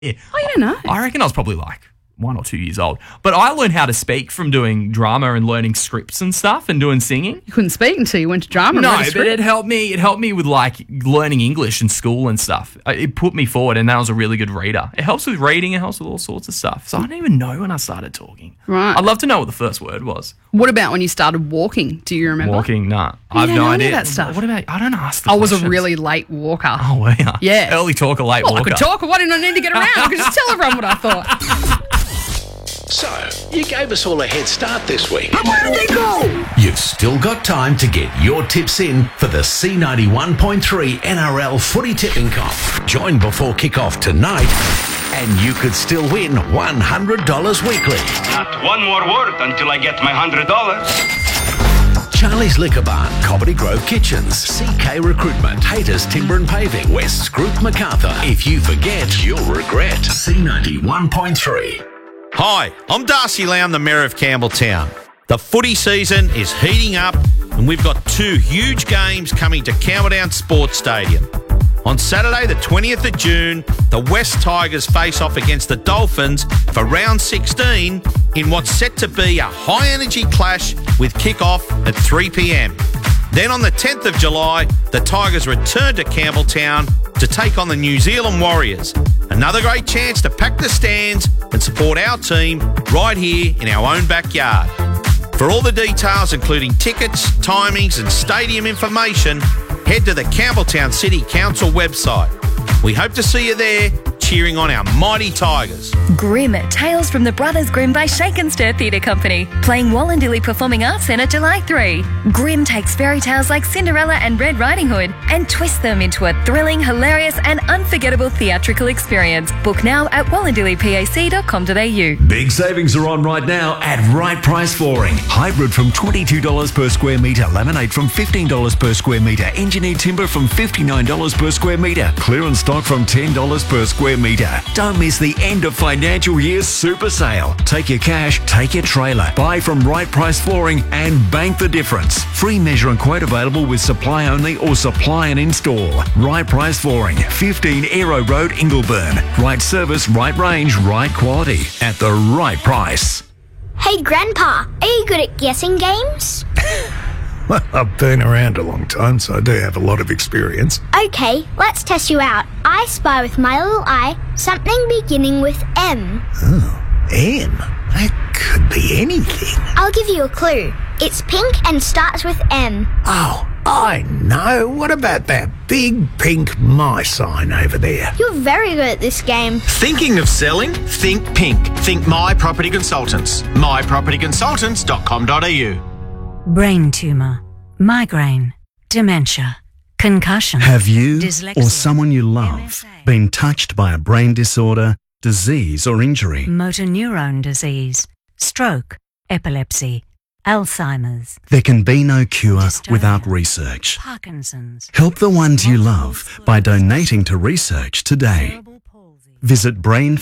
Yeah. Oh, you don't know? I reckon I was probably like 1 or 2 years old. But I learned how to speak from doing drama and learning scripts and stuff and doing singing. You couldn't speak until you went to drama. No, but it helped me. It helped me with like learning English in school and stuff. It put me forward, and I was a really good reader. It helps with reading. It helps with all sorts of stuff. So I didn't even know when I started talking. Right. I'd love to know what the first word was. What about when you started walking? Do you remember? Walking, nah. You I've don't no know any idea. of that stuff. What about? I don't ask. The I was a questions. really late walker. Oh, were you? Yeah. Early talker, late Well, walker. I could talk. Why didn't I need to get around? I could just tell everyone what I thought. So, you gave us all a head start this week. But where did they go? You've still got time to get your tips in for the C91.3 NRL footy tipping comp. Join before kick-off tonight, and you could still win $100 weekly. Not one more word until I get my $100. Charlie's Liquor Barn, Comedy Grove Kitchens, CK Recruitment, Haters Timber and Paving, West's Group MacArthur. If you forget, you'll regret. C91.3. Hi, I'm Darcy Lown, the Mayor of Campbelltown. The footy season is heating up and we've got 2 huge games coming to Campbelltown Sports Stadium. On Saturday the 20th of June, the West Tigers face off against the Dolphins for round 16 in what's set to be a high-energy clash with kick-off at 3 p.m. Then on the 10th of July, the Tigers return to Campbelltown to take on the New Zealand Warriors. Another great chance to pack the stands and support our team right here in our own backyard. For all the details, including tickets, timings and stadium information, head to the Campbelltown City Council website. We hope to see you there, cheering on our mighty Tigers. Grimm, Tales from the Brothers Grimm by Shake and Stir Theatre Company, playing Wallandilly Performing Arts Centre July 3. Grimm takes fairy tales like Cinderella and Red Riding Hood and twists them into a thrilling, hilarious and unforgettable theatrical experience. Book now at wallandillypac.com.au. Big savings are on right now at Right Price Flooring. Hybrid from $22 per square metre, laminate from $15 per square metre, engineered timber from $59 per square metre, clearance stock from $10 per square metre. Don't miss the end of financial year super sale. Take your cash, take your trailer, buy from Right Price Flooring and bank the difference. Free measure and quote available with supply only or supply and install. Right Price Flooring, 15 Aero Road, Ingleburn. Right service, right range, right quality at the right price. Hey, Grandpa, are you good at guessing games? Well, I've been around a long time, so I do have a lot of experience. Okay, let's test you out. I spy with my little eye something beginning with M. Oh, M? That could be anything. I'll give you a clue. It's pink and starts with M. Oh, I know. What about that big pink my sign over there? You're very good at this game. Thinking of selling? Think pink. Think My Property Consultants. mypropertyconsultants.com.au. Brain tumour, migraine, dementia, concussion. Have you dyslexia, or someone you love been touched by a brain disorder, disease or injury? Motor neurone disease, stroke, epilepsy, Alzheimer's. There can be no cure without research. Parkinson's. Help the ones you love by donating to research today. Visit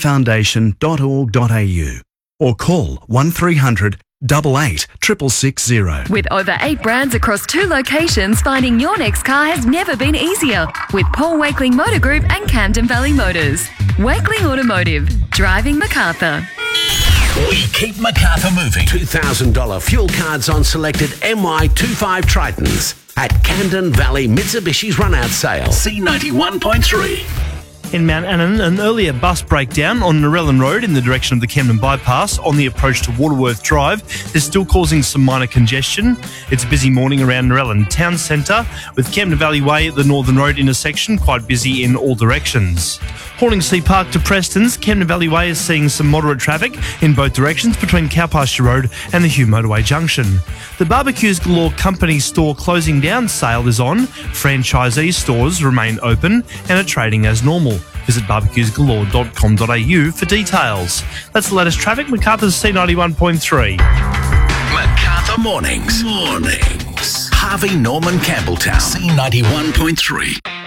brainfoundation.org.au or call 1300 88 660. With over 8 brands across 2 locations, finding your next car has never been easier. With Paul Wakeling Motor Group and Camden Valley Motors. Wakeling Automotive, driving MacArthur. We keep MacArthur moving. $2,000 fuel cards on selected MY25 Tritons at Camden Valley Mitsubishi's run-out sale. C91.3. In Mount Annan, an earlier bus breakdown on Narellan Road in the direction of the Camden Bypass on the approach to Waterworth Drive is still causing some minor congestion. It's a busy morning around Narellan Town Centre, with Camden Valley Way at the Northern Road intersection quite busy in all directions. Horningsea Park to Preston's, Camden Valley Way is seeing some moderate traffic in both directions between Cowpasture Road and the Hugh Motorway Junction. The Barbecues Galore Company store closing down sale is on. Franchisee stores remain open and are trading as normal. Visit barbecuesgalore.com.au for details. That's the latest traffic. MacArthur's C91.3. MacArthur Mornings. Harvey Norman Campbelltown. C91.3.